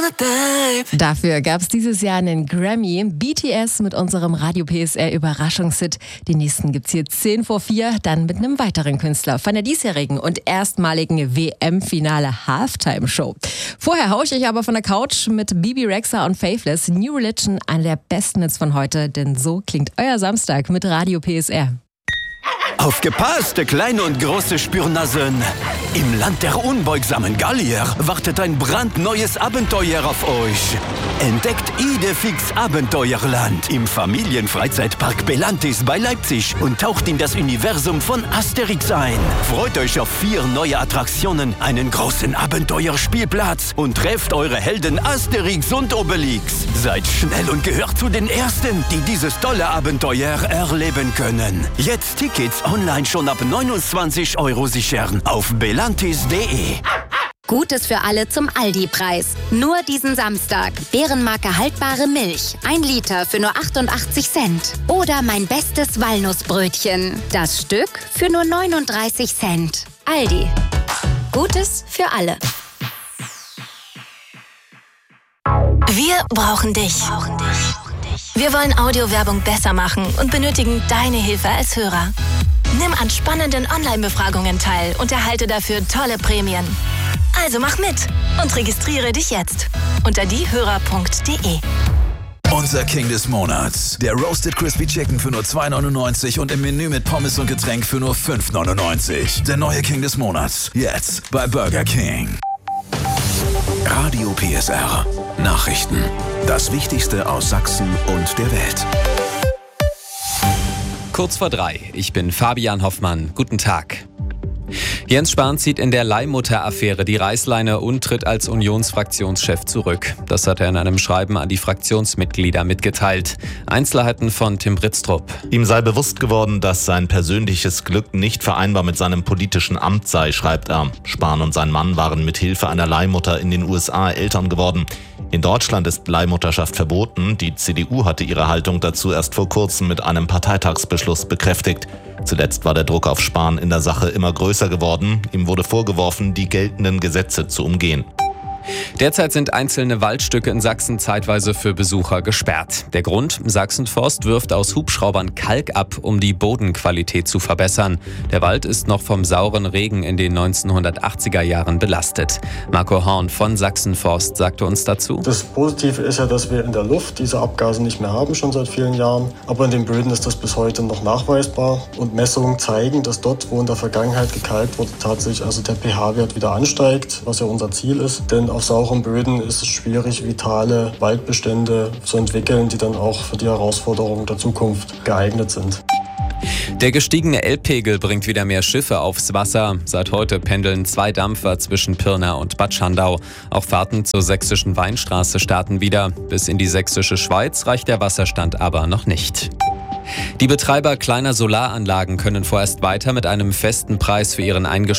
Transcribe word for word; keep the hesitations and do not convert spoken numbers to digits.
Dafür gab es dieses Jahr einen Grammy. B T S mit unserem Radio P S R Überraschungshit. Den nächsten gibt's hier zehn vor vier, dann mit einem weiteren Künstler von der diesjährigen und erstmaligen W M-Finale Halftime Show. Vorher hausche ich aber von der Couch mit Bibi Rexha und Faithless. New Religion, einer der besten Hits von heute, denn so klingt euer Samstag mit Radio P S R. Aufgepasst, kleine und große Spürnasen! Im Land der unbeugsamen Gallier wartet ein brandneues Abenteuer auf euch. Entdeckt Idefix Abenteuerland im Familienfreizeitpark Belantis bei Leipzig und taucht in das Universum von Asterix ein. Freut euch auf vier neue Attraktionen, einen großen Abenteuerspielplatz und trefft eure Helden Asterix und Obelix. Seid schnell und gehört zu den Ersten, die dieses tolle Abenteuer erleben können. Jetzt Tickets online schon ab neunundzwanzig Euro sichern auf belantis punkt de. Gutes für alle zum Aldi-Preis. Nur diesen Samstag. Bärenmarke haltbare Milch. Ein Liter für nur achtundachtzig Cent. Oder mein bestes Walnussbrötchen. Das Stück für nur neununddreißig Cent. Aldi. Gutes für alle. Wir brauchen dich. Wir wollen Audiowerbung besser machen und benötigen deine Hilfe als Hörer. Nimm an spannenden Online-Befragungen teil und erhalte dafür tolle Prämien. Also mach mit und registriere dich jetzt unter diehörer punkt de. Unser King des Monats. Der Roasted Crispy Chicken für nur zwei neunundneunzig und im Menü mit Pommes und Getränk für nur fünf neunundneunzig. Der neue King des Monats. Jetzt bei Burger King. Radio P S R. Nachrichten. Das Wichtigste aus Sachsen und der Welt. Kurz vor drei. Ich bin Fabian Hoffmann. Guten Tag. Jens Spahn zieht in der Leihmutter-Affäre die Reißleine und tritt als Unionsfraktionschef zurück. Das hat er in einem Schreiben an die Fraktionsmitglieder mitgeteilt. Einzelheiten von Tim Britztrup. Ihm sei bewusst geworden, dass sein persönliches Glück nicht vereinbar mit seinem politischen Amt sei, schreibt er. Spahn und sein Mann waren mit Hilfe einer Leihmutter in den U S A Eltern geworden. In Deutschland ist Leihmutterschaft verboten. Die C D U hatte ihre Haltung dazu erst vor kurzem mit einem Parteitagsbeschluss bekräftigt. Zuletzt war der Druck auf Spahn in der Sache immer größer geworden. Ihm wurde vorgeworfen, die geltenden Gesetze zu umgehen. Derzeit sind einzelne Waldstücke in Sachsen zeitweise für Besucher gesperrt. Der Grund? Sachsenforst wirft aus Hubschraubern Kalk ab, um die Bodenqualität zu verbessern. Der Wald ist noch vom sauren Regen in den neunzehnhundertachtziger Jahren belastet. Marco Horn von Sachsenforst sagte uns dazu: Das Positive ist ja, dass wir in der Luft diese Abgase nicht mehr haben, schon seit vielen Jahren. Aber in den Böden ist das bis heute noch nachweisbar. Und Messungen zeigen, dass dort, wo in der Vergangenheit gekalkt wurde, tatsächlich also der pH-Wert wieder ansteigt, was ja unser Ziel ist. Denn auf sauren Böden ist es schwierig, vitale Waldbestände zu entwickeln, die dann auch für die Herausforderungen der Zukunft geeignet sind. Der gestiegene Elbpegel bringt wieder mehr Schiffe aufs Wasser. Seit heute pendeln zwei Dampfer zwischen Pirna und Bad Schandau. Auch Fahrten zur sächsischen Weinstraße starten wieder. Bis in die sächsische Schweiz reicht der Wasserstand aber noch nicht. Die Betreiber kleiner Solaranlagen können vorerst weiter mit einem festen Preis für ihren eingeschränkten